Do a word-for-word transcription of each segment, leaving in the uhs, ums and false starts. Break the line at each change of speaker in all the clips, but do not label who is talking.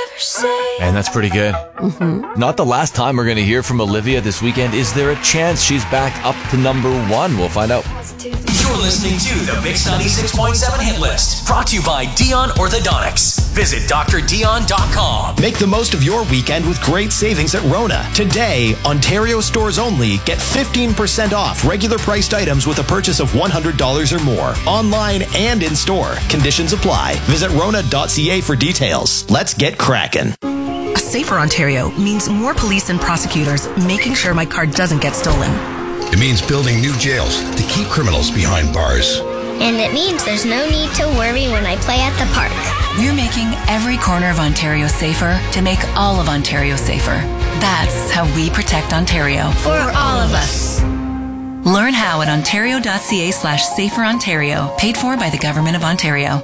And that's pretty good.
Mm-hmm.
Not the last time we're going to hear from Olivia this weekend. Is there a chance she's back up to number one? We'll find out.
You're listening to the Mix ninety-six point seven Hit List, brought to you by Dion Orthodontics. Visit D R Dion dot com.
Make the most of your weekend with great savings at Rona. Today, Ontario stores only get fifteen percent off regular priced items with a purchase of one hundred dollars or more. Online and in store. Conditions apply. Visit rona dot c a for details. Let's get cracking.
A safer Ontario means more police and prosecutors making sure my car doesn't get stolen.
It means building new jails to keep criminals behind bars.
And it means there's no need to worry when I play at the park.
We're making every corner of Ontario safer to make all of Ontario safer. That's how we protect Ontario.
For all of us.
Learn how at ontario dot c a slash safer Ontario. Paid for by the Government of Ontario.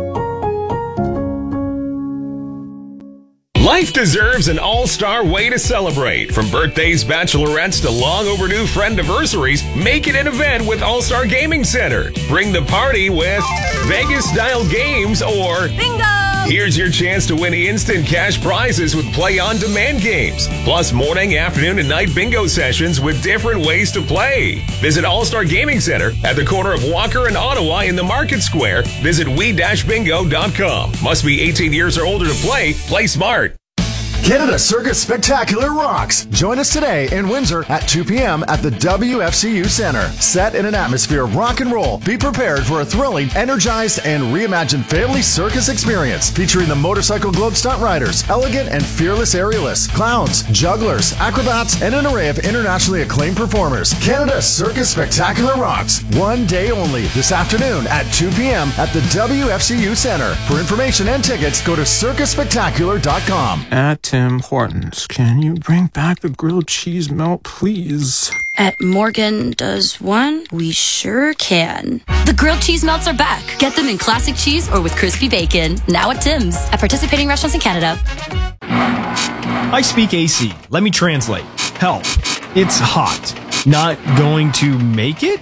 Life deserves an all-star way to celebrate. From birthdays, bachelorettes, to long overdue friend anniversaries, make it an event with All-Star Gaming Center. Bring the party with Vegas-style games or
Bingo!
Here's your chance to win instant cash prizes with play-on-demand games. Plus morning, afternoon, and night bingo sessions with different ways to play. Visit All-Star Gaming Center at the corner of Walker and Ottawa in the Market Square. Visit we dash bingo dot com. Must be eighteen years or older to play. Play smart.
Canada Circus Spectacular rocks. Join us today in Windsor at two p.m. at the W F C U Center. Set in an atmosphere of rock and roll, be prepared for a thrilling, energized, and reimagined family circus experience featuring the Motorcycle Globe stunt riders, elegant and fearless aerialists, clowns, jugglers, acrobats, and an array of internationally acclaimed performers. Canada Circus Spectacular rocks. One day only this afternoon at two p.m. at the W F C U Center. For information and tickets, go to circus spectacular dot com.
At Tim Hortons, can you bring back the grilled cheese melt, please?
At Morgan Does One, we sure can.
The grilled cheese melts are back. Get them in classic cheese or with crispy bacon. Now at Tim's. At participating restaurants in Canada.
I speak A C. Let me translate. Help. It's hot. Not going to make it?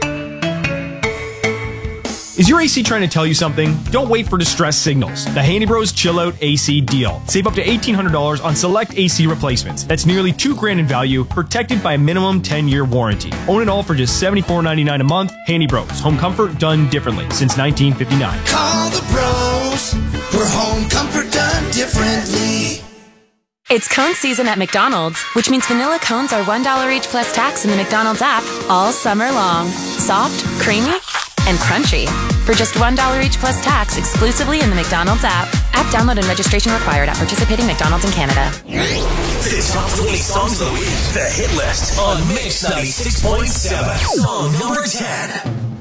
Is your A C trying to tell you something? Don't wait for distress signals. The Handy Bros Chill Out A C deal. Save up to eighteen hundred dollars on select A C replacements. That's nearly two grand in value, protected by a minimum ten-year warranty. Own it all for just seventy-four ninety-nine a month. Handy Bros. Home comfort done differently since nineteen fifty-nine.
Call the pros for home comfort done differently.
It's cone season at McDonald's, which means vanilla cones are one dollar each plus tax in the McDonald's app all summer long. Soft, creamy, and crunchy. For just one dollar each plus tax exclusively in the McDonald's app. App download and registration required at participating McDonald's in Canada.
The top twenty songs of the week. The Hit List on Mix ninety-six point seven. Song number ten.